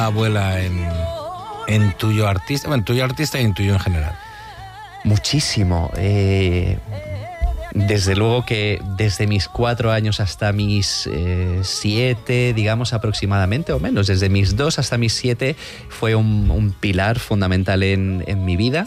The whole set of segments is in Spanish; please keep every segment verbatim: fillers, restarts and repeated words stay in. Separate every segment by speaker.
Speaker 1: abuela en, en tuyo artista, bueno, en tuyo artista y en tuyo en general?
Speaker 2: Muchísimo. Eh, desde luego que desde mis cuatro años hasta mis eh, siete, digamos aproximadamente, o menos, desde mis dos hasta mis siete, fue un, un pilar fundamental en, en mi vida.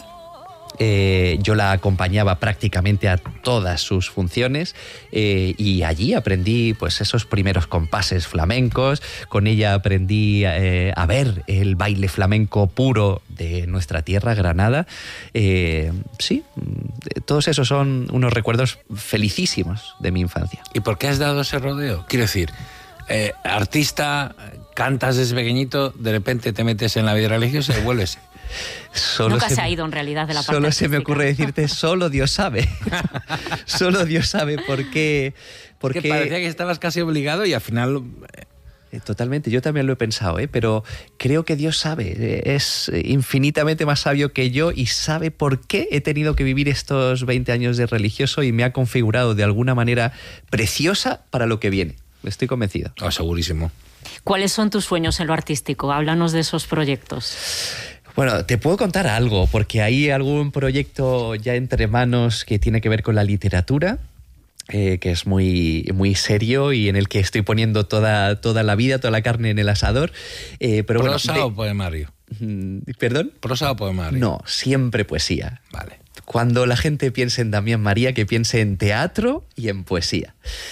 Speaker 2: Eh, yo la acompañaba prácticamente a todas sus funciones eh, y allí aprendí pues esos primeros compases flamencos. Con ella aprendí eh, a ver el baile flamenco puro de nuestra tierra, Granada. Eh, sí, todos esos son unos recuerdos felicísimos de mi infancia.
Speaker 1: ¿Y por qué has dado ese rodeo? Quiero decir, eh, artista, cantas desde pequeñito, de repente te metes en la vida religiosa y vuelves...
Speaker 3: Solo Nunca se, se ha ido en realidad de la parte
Speaker 2: Solo
Speaker 3: artística.
Speaker 2: Se me ocurre decirte, solo Dios sabe. Solo Dios sabe por qué...
Speaker 1: Porque
Speaker 2: qué...
Speaker 1: parecía que estabas casi obligado y al final...
Speaker 2: Totalmente, yo también lo he pensado, ¿eh? Pero creo que Dios sabe, es infinitamente más sabio que yo y sabe por qué he tenido que vivir estos veinte años de religioso y me ha configurado de alguna manera preciosa para lo que viene. Estoy convencido.
Speaker 1: Oh, segurísimo.
Speaker 3: ¿Cuáles son tus sueños en lo artístico? Háblanos de esos proyectos.
Speaker 2: Bueno, te puedo contar algo, porque hay algún proyecto ya entre manos que tiene que ver con la literatura, eh, que es muy, muy serio y en el que estoy poniendo toda, toda la vida, toda la carne en el asador. Eh, pero
Speaker 1: ¿Prosa
Speaker 2: bueno, de...
Speaker 1: o poemario?
Speaker 2: ¿Perdón?
Speaker 1: ¿Prosa o poemario?
Speaker 2: No, siempre poesía.
Speaker 1: Vale.
Speaker 2: Cuando la gente piense en Damián María, que piense en teatro y en poesía.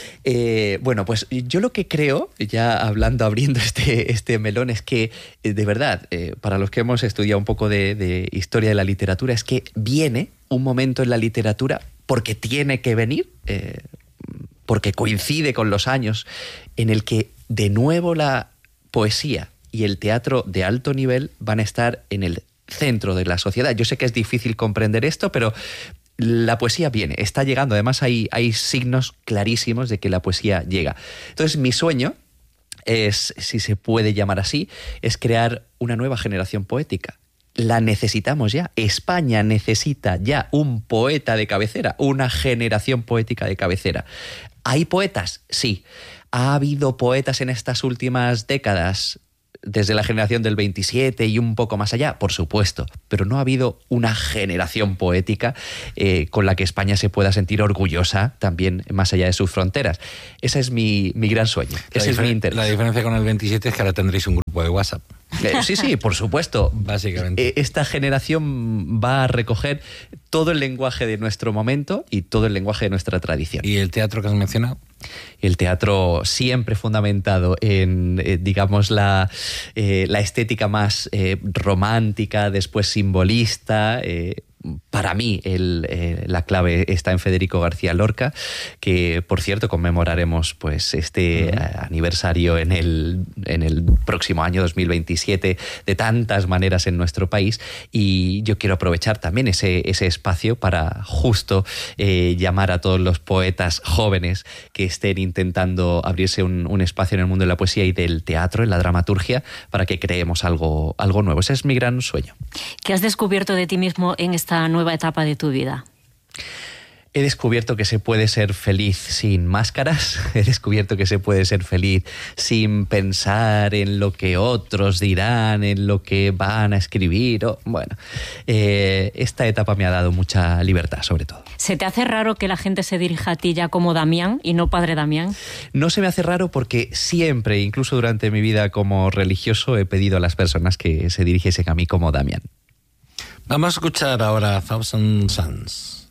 Speaker 2: Eh, bueno, pues yo lo que creo, ya hablando, abriendo este, este melón, es que, eh, de verdad, eh, para los que hemos estudiado un poco de, de historia de la literatura, es que viene un momento en la literatura, porque tiene que venir, eh, porque coincide con los años, en el que de nuevo la poesía y el teatro de alto nivel van a estar en el centro de la sociedad. Yo sé que es difícil comprender esto, pero la poesía viene, está llegando. Además hay, hay signos clarísimos de que la poesía llega. Entonces mi sueño es, si se puede llamar así, es crear una nueva generación poética. La necesitamos ya. España necesita ya un poeta de cabecera, una generación poética de cabecera. ¿Hay poetas? Sí. ¿Ha habido poetas en estas últimas décadas? Desde la generación del veintisiete y un poco más allá, por supuesto, pero no ha habido una generación poética eh, con la que España se pueda sentir orgullosa también más allá de sus fronteras. Ese es mi, mi gran sueño,
Speaker 1: la
Speaker 2: ese es mi interés.
Speaker 1: La diferencia con el veintisiete es que ahora tendréis un grupo de WhatsApp.
Speaker 2: Eh, sí, sí, por supuesto.
Speaker 1: Básicamente.
Speaker 2: Eh, esta generación va a recoger todo el lenguaje de nuestro momento y todo el lenguaje de nuestra tradición.
Speaker 1: ¿Y el teatro que has mencionado?
Speaker 2: El teatro siempre fundamentado en, eh, digamos, la, eh, la estética más eh, romántica, después simbolista. Eh, para mí el, eh, la clave está en Federico García Lorca, que por cierto conmemoraremos pues este uh-huh. aniversario en el, en el próximo año dos mil veintisiete de tantas maneras en nuestro país, y yo quiero aprovechar también ese, ese espacio para justo eh, llamar a todos los poetas jóvenes que estén intentando abrirse un, un espacio en el mundo de la poesía y del teatro, en la dramaturgia, para que creemos algo, algo nuevo. Ese es mi gran sueño.
Speaker 3: ¿Qué has descubierto de ti mismo en esta nueva etapa de tu vida?
Speaker 2: He descubierto que se puede ser feliz sin máscaras, he descubierto que se puede ser feliz sin pensar en lo que otros dirán, en lo que van a escribir. O, bueno, eh, esta etapa me ha dado mucha libertad, sobre todo.
Speaker 3: ¿Se te hace raro que la gente se dirija a ti ya como Damián y no Padre Damián?
Speaker 2: No se me hace raro porque siempre, incluso durante mi vida como religioso, he pedido a las personas que se dirigiesen a mí como Damián.
Speaker 1: Vamos a escuchar ahora Thousand Suns.